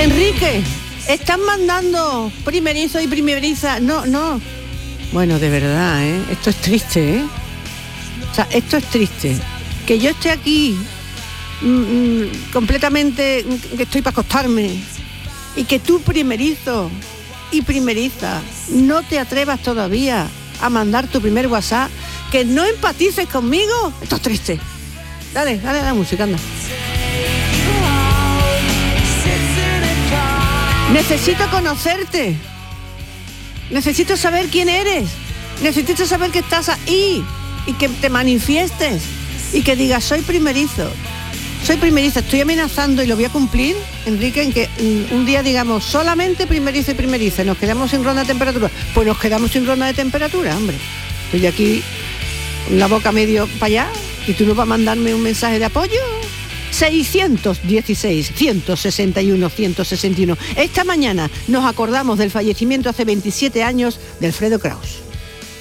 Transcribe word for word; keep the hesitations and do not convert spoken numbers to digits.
Enrique, están mandando primerizo y primeriza. No, no. Bueno, de verdad, ¿eh? Esto es triste, ¿eh? O sea, esto es triste. Que yo esté aquí mmm, completamente, que estoy para acostarme, y que tú primerizo y primeriza no te atrevas todavía a mandar tu primer WhatsApp, que no empatices conmigo. Esto es triste. Dale, dale a la música, anda. Necesito conocerte. Necesito saber quién eres. Necesito saber que estás ahí y que te manifiestes y que digas soy primerizo. Soy primeriza, estoy amenazando y lo voy a cumplir, Enrique, en que mm, un día digamos solamente primeriza y primeriza, nos quedamos sin ronda de temperatura. Pues nos quedamos sin ronda de temperatura, hombre. Estoy aquí la boca medio para allá y tú no vas a mandarme un mensaje de apoyo. seiscientos dieciséis, ciento sesenta y uno, ciento sesenta y uno. Esta mañana nos acordamos del fallecimiento hace veintisiete años de Alfredo Kraus.